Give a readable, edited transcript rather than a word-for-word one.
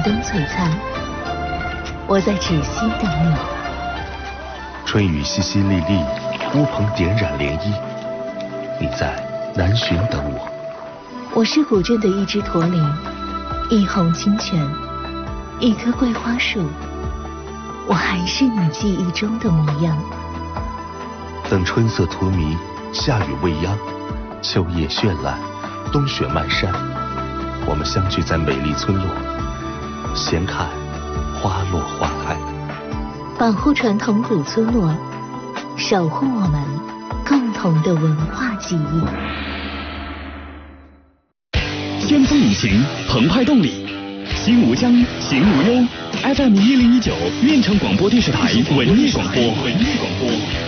灯璀璨，我在芷溪等你。 春雨淅淅沥沥，乌篷点染涟漪，你在南浔等我。 我是古镇的一只驼铃，一泓清泉，一棵桂花树，我还是你记忆中的模样。 等春色荼蘼，夏雨未央，秋叶绚烂，冬雪漫山，我们相聚在美丽村落，闲看花落花开。 保护传统古村落，守护我们共同的文化记忆。 先锋引擎，澎湃动力，心无疆，行无忧。FM1019，运城广播电视台文艺广播。